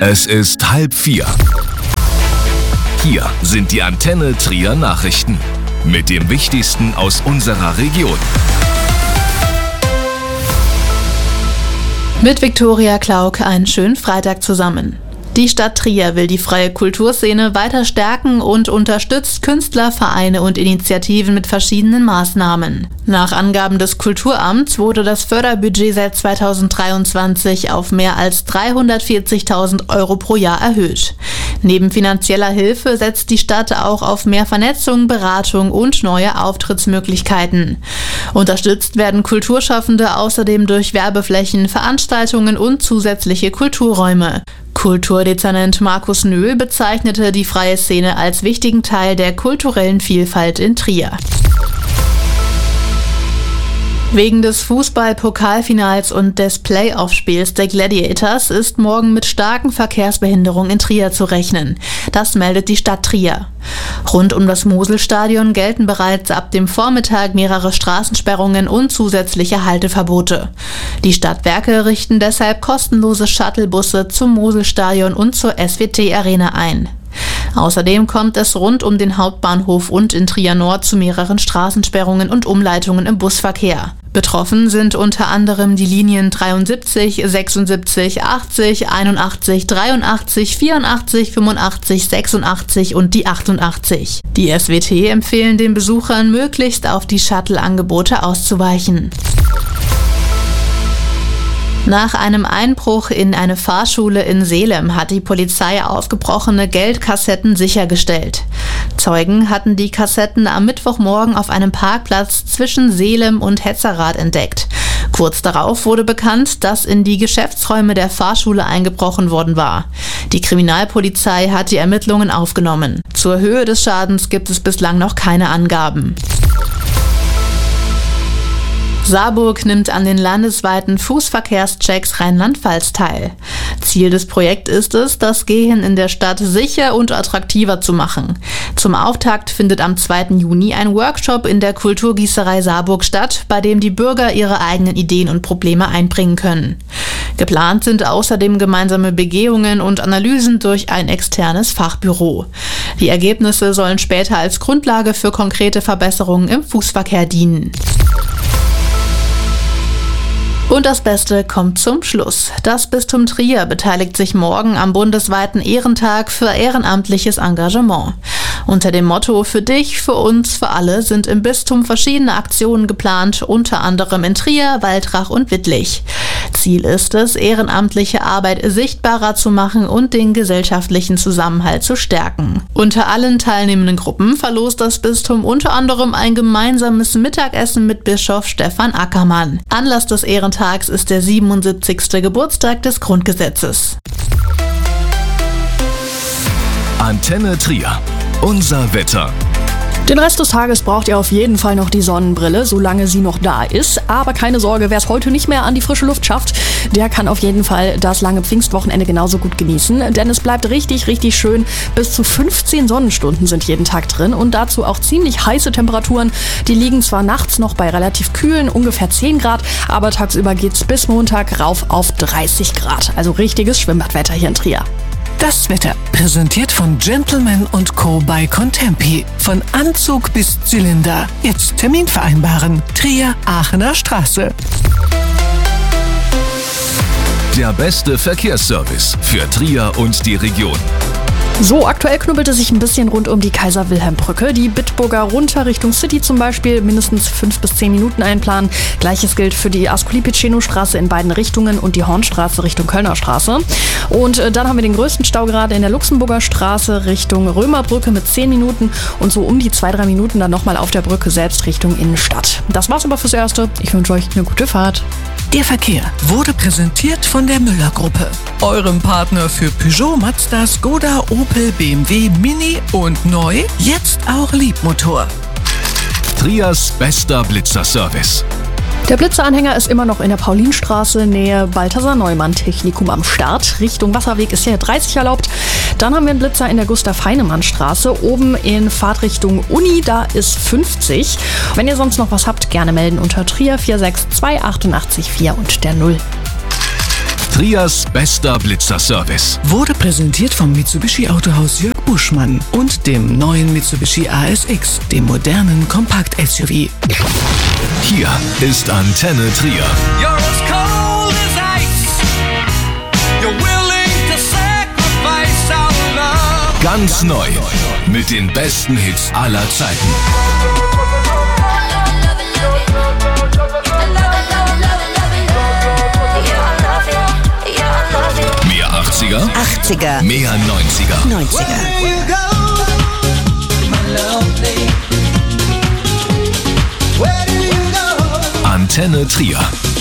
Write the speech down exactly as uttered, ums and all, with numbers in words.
Es ist halb vier. Hier sind die Antenne Trier Nachrichten mit dem Wichtigsten aus unserer Region. Mit Viktoria Klauk einen schönen Freitag zusammen. Die Stadt Trier will die freie Kulturszene weiter stärken und unterstützt Künstler, Vereine und Initiativen mit verschiedenen Maßnahmen. Nach Angaben des Kulturamts wurde das Förderbudget seit zweitausenddreiundzwanzig auf mehr als dreihundertvierzigtausend Euro pro Jahr erhöht. Neben finanzieller Hilfe setzt die Stadt auch auf mehr Vernetzung, Beratung und neue Auftrittsmöglichkeiten. Unterstützt werden Kulturschaffende außerdem durch Werbeflächen, Veranstaltungen und zusätzliche Kulturräume. Kulturdezernent Markus Nöhl bezeichnete die freie Szene als wichtigen Teil der kulturellen Vielfalt in Trier. Wegen des Fußball-Pokalfinals und des Playoff-Spiels der Gladiators ist morgen mit starken Verkehrsbehinderungen in Trier zu rechnen. Das meldet die Stadt Trier. Rund um das Moselstadion gelten bereits ab dem Vormittag mehrere Straßensperrungen und zusätzliche Halteverbote. Die Stadtwerke richten deshalb kostenlose Shuttlebusse zum Moselstadion und zur S W T-Arena ein. Außerdem kommt es rund um den Hauptbahnhof und in Trier Nord zu mehreren Straßensperrungen und Umleitungen im Busverkehr. Betroffen sind unter anderem die Linien dreiundsiebzig, sechsundsiebzig, achtzig, einundachtzig, dreiundachtzig, vierundachtzig, fünfundachtzig, sechsundachtzig und die achtundachtzig. Die S W T empfehlen den Besuchern, möglichst auf die Shuttle-Angebote auszuweichen. Nach einem Einbruch in eine Fahrschule in Seelem hat die Polizei aufgebrochene Geldkassetten sichergestellt. Zeugen hatten die Kassetten am Mittwochmorgen auf einem Parkplatz zwischen Seelem und Hetzerath entdeckt. Kurz darauf wurde bekannt, dass in die Geschäftsräume der Fahrschule eingebrochen worden war. Die Kriminalpolizei hat die Ermittlungen aufgenommen. Zur Höhe des Schadens gibt es bislang noch keine Angaben. Saarburg nimmt an den landesweiten Fußverkehrschecks Rheinland-Pfalz teil. Ziel des Projekts ist es, das Gehen in der Stadt sicher und attraktiver zu machen. Zum Auftakt findet am zweiten Juni ein Workshop in der Kulturgießerei Saarburg statt, bei dem die Bürger ihre eigenen Ideen und Probleme einbringen können. Geplant sind außerdem gemeinsame Begehungen und Analysen durch ein externes Fachbüro. Die Ergebnisse sollen später als Grundlage für konkrete Verbesserungen im Fußverkehr dienen. Und das Beste kommt zum Schluss. Das Bistum Trier beteiligt sich morgen am bundesweiten Ehrentag für ehrenamtliches Engagement. Unter dem Motto „Für dich, für uns, für alle" sind im Bistum verschiedene Aktionen geplant, unter anderem in Trier, Waldrach und Wittlich. Ziel ist es, ehrenamtliche Arbeit sichtbarer zu machen und den gesellschaftlichen Zusammenhalt zu stärken. Unter allen teilnehmenden Gruppen verlost das Bistum unter anderem ein gemeinsames Mittagessen mit Bischof Stefan Ackermann. Anlass des Ehrentags ist der siebenundsiebzigste Geburtstag des Grundgesetzes. Antenne Trier. Unser Wetter. Den Rest des Tages braucht ihr auf jeden Fall noch die Sonnenbrille, solange sie noch da ist. Aber keine Sorge, wer es heute nicht mehr an die frische Luft schafft, der kann auf jeden Fall das lange Pfingstwochenende genauso gut genießen. Denn es bleibt richtig, richtig schön. Bis zu fünfzehn Sonnenstunden sind jeden Tag drin und dazu auch ziemlich heiße Temperaturen. Die liegen zwar nachts noch bei relativ kühlen, ungefähr zehn Grad, aber tagsüber geht's bis Montag rauf auf dreißig Grad. Also richtiges Schwimmbadwetter hier in Trier. Das Wetter, präsentiert von Gentleman und Co. bei Contempi. Von Anzug bis Zylinder. Jetzt Termin vereinbaren. Trier, Aachener Straße. Der beste Verkehrsservice für Trier und die Region. So, aktuell knüppelt es sich ein bisschen rund um die Kaiser-Wilhelm-Brücke. Die Bitburger runter Richtung City zum Beispiel, mindestens fünf bis zehn Minuten einplanen. Gleiches gilt für die Ascoli-Piceno-Straße in beiden Richtungen und die Hornstraße Richtung Kölner Straße. Und äh, dann haben wir den größten Stau gerade in der Luxemburger Straße Richtung Römerbrücke mit zehn Minuten und so um die zwei, drei Minuten dann nochmal auf der Brücke selbst Richtung Innenstadt. Das war's aber fürs Erste. Ich wünsche euch eine gute Fahrt. Der Verkehr wurde präsentiert von der Müller-Gruppe. Eurem Partner für Peugeot, Mazda, Skoda, Opel, B M W, Mini und neu, jetzt auch Liebmotor. Triers bester Blitzerservice. Der Blitzeranhänger ist immer noch in der Paulinstraße, Nähe Balthasar-Neumann-Technikum am Start. Richtung Wasserweg ist hier dreißig erlaubt. Dann haben wir einen Blitzer in der Gustav-Heinemann-Straße. Oben in Fahrtrichtung Uni, da ist fünfzig. Wenn ihr sonst noch was habt, gerne melden unter Trier vier sechs zwei acht acht vier und der null. Trias bester Blitzerservice. Wurde präsentiert vom Mitsubishi Autohaus Jörg Buschmann und dem neuen Mitsubishi A S X, dem modernen Kompakt-S U V. Hier ist Antenne Trier. You're as cold as ice. You're willing to sacrifice our love. Ganz neu. Mit den besten Hits aller Zeiten. Mehr achtziger. achtziger. Mehr neunziger. neunziger. Antenne Trier.